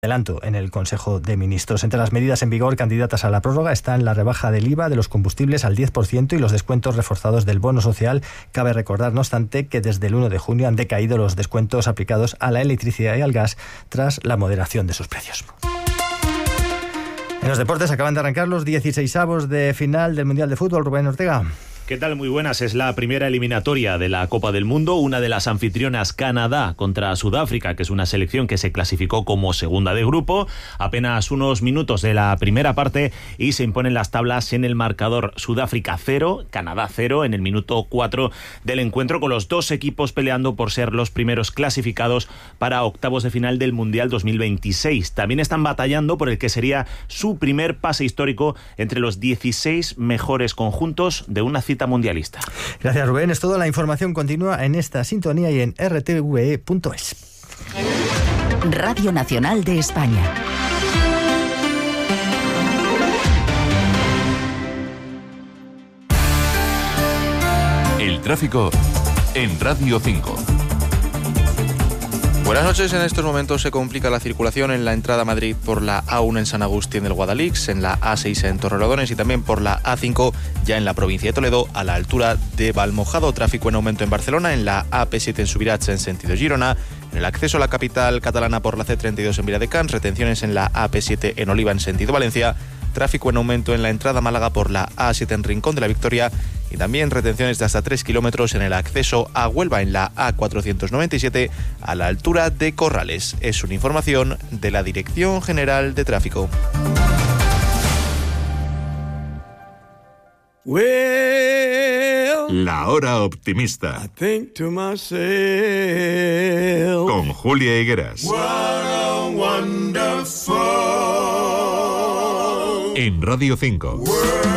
Adelanto en el Consejo de Ministros. Entre las medidas en vigor candidatas a la prórroga están la rebaja del IVA de los combustibles al 10% y los descuentos reforzados del bono social. Cabe recordar, no obstante, que desde el 1 de junio han decaído los descuentos aplicados a la electricidad y al gas tras la moderación de sus precios. En los deportes acaban de arrancar los 16avos de final del Mundial de Fútbol. Rubén Ortega. ¿Qué tal? Muy buenas. Es la primera eliminatoria de la Copa del Mundo. Una de las anfitrionas, Canadá, contra Sudáfrica, que es una selección que se clasificó como segunda de grupo. Apenas unos minutos de la primera parte y se imponen las tablas en el marcador: Sudáfrica 0, Canadá 0, en el minuto 4 del encuentro, con los dos equipos peleando por ser los primeros clasificados para octavos de final del Mundial 2026. También están batallando por el que sería su primer pase histórico entre los 16 mejores conjuntos de una cita mundialista. Gracias, Rubén. Es todo. La información continúa en esta sintonía y en rtve.es. Radio Nacional de España. El tráfico en Radio 5. Buenas noches. En estos momentos se complica la circulación en la entrada a Madrid por la A1 en San Agustín del Guadalix, en la A6 en Torrelodones y también por la A5 ya en la provincia de Toledo a la altura de Valmojado. Tráfico en aumento en Barcelona, en la AP7 en Subirats en sentido Girona, en el acceso a la capital catalana por la C32 en Viladecans, retenciones en la AP7 en Oliva en sentido Valencia, tráfico en aumento en la entrada a Málaga por la A7 en Rincón de la Victoria y también retenciones de hasta 3 kilómetros en el acceso a Huelva en la A497 a la altura de Corrales. Es una información de la Dirección General de Tráfico. La hora optimista. Con Julia Higueras. En Radio 5.